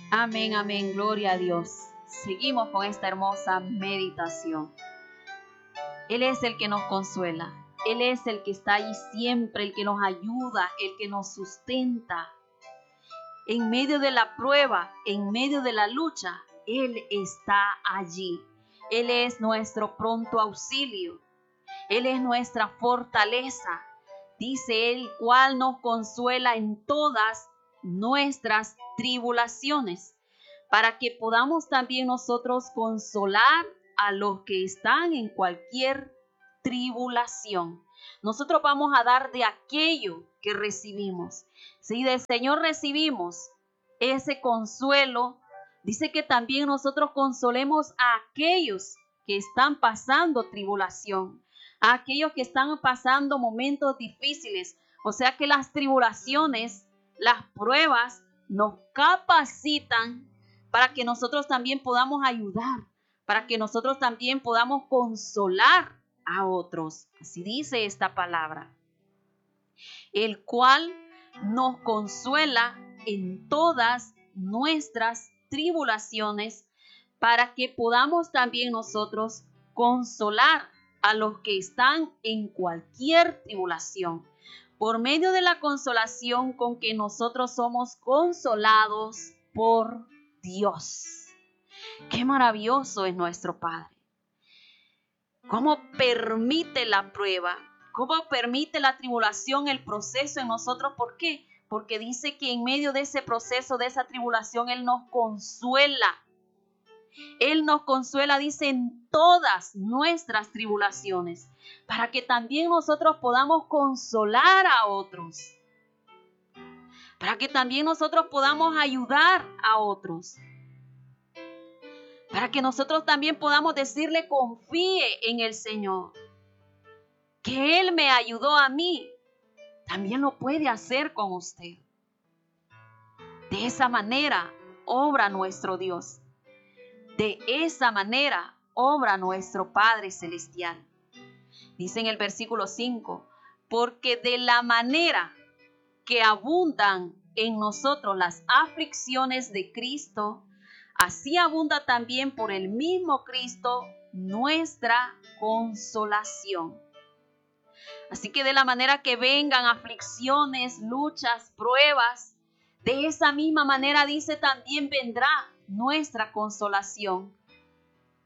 Amén, amén, gloria a Dios. Seguimos con esta hermosa meditación. Él es el que nos consuela. Él es el que está ahí siempre, el que nos ayuda, el que nos sustenta. En medio de la prueba, en medio de la lucha, Él está allí. Él es nuestro pronto auxilio. Él es nuestra fortaleza. Dice Él, cual nos consuela en todas nuestras tribulaciones, para que podamos también nosotros consolar a los que están en cualquier tribulación. Nosotros vamos a dar de aquello que recibimos. Si del Señor recibimos ese consuelo, dice que también nosotros consolemos a aquellos que están pasando tribulación, a aquellos que están pasando momentos difíciles. O sea que las tribulaciones, las pruebas nos capacitan para que nosotros también podamos ayudar, para que nosotros también podamos consolar a otros. Así dice esta palabra. El cual nos consuela en todas nuestras tribulaciones, para que podamos también nosotros consolar a los que están en cualquier tribulación, por medio de la consolación con que nosotros somos consolados por Dios. Qué maravilloso es nuestro Padre. Cómo permite la prueba, cómo permite la tribulación, el proceso en nosotros. ¿Por qué? Porque dice que en medio de ese proceso, de esa tribulación, Él nos consuela. Él nos consuela, dice, en todas nuestras tribulaciones, para que también nosotros podamos consolar a otros, para que también nosotros podamos ayudar a otros, para que nosotros también podamos decirle, confíe en el Señor, que Él me ayudó a mí, también lo puede hacer con usted. De esa manera obra nuestro Dios. De esa manera obra nuestro Padre Celestial. Dice en el versículo 5, porque de la manera que abundan en nosotros las aflicciones de Cristo, así abunda también por el mismo Cristo nuestra consolación. Así que de la manera que vengan aflicciones, luchas, pruebas, de esa misma manera dice también vendrá nuestra consolación.